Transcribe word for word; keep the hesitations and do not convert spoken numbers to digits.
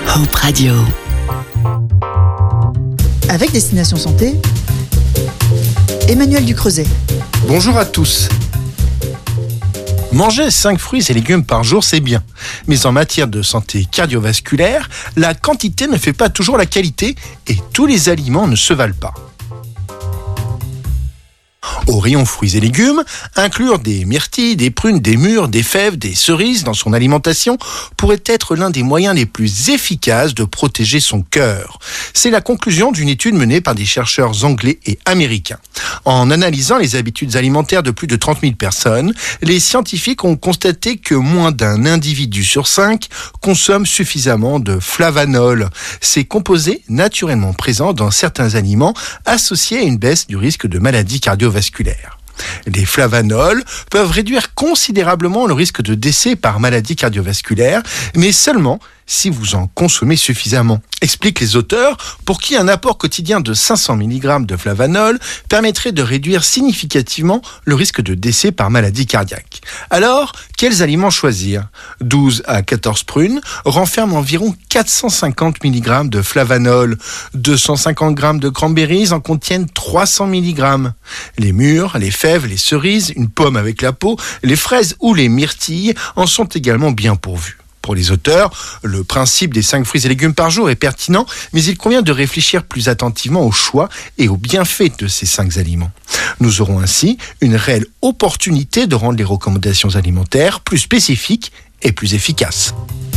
Hope Radio. Avec Destination Santé, Emmanuel Ducreuset. Bonjour à tous. Manger cinq fruits et légumes par jour, c'est bien. Mais en matière de santé cardiovasculaire, la quantité ne fait pas toujours la qualité et tous les aliments ne se valent pas. Au rayon fruits et légumes, inclure des myrtilles, des prunes, des mûres, des fèves, des cerises dans son alimentation pourrait être l'un des moyens les plus efficaces de protéger son cœur. C'est la conclusion d'une étude menée par des chercheurs anglais et américains. En analysant les habitudes alimentaires de plus de trente mille personnes, les scientifiques ont constaté que moins d'un individu sur cinq consomme suffisamment de flavanol. Ces composés naturellement présents dans certains aliments associés à une baisse du risque de maladies cardiovasculaires. Les flavanols peuvent réduire considérablement le risque de décès par maladie cardiovasculaire, mais seulement si vous en consommez suffisamment, expliquent les auteurs, pour qui un apport quotidien de cinq cents milligrammes de flavanol permettrait de réduire significativement le risque de décès par maladie cardiaque. Alors, quels aliments choisir ? douze à quatorze prunes renferment environ quatre cent cinquante milligrammes de flavanol. deux cent cinquante grammes de cranberries en contiennent trois cents milligrammes. Les mûres, les fèves, les cerises, une pomme avec la peau, les fraises ou les myrtilles en sont également bien pourvus. Pour les auteurs, le principe des cinq fruits et légumes par jour est pertinent, mais il convient de réfléchir plus attentivement au choix et aux bienfaits de ces cinq aliments. Nous aurons ainsi une réelle opportunité de rendre les recommandations alimentaires plus spécifiques et plus efficaces.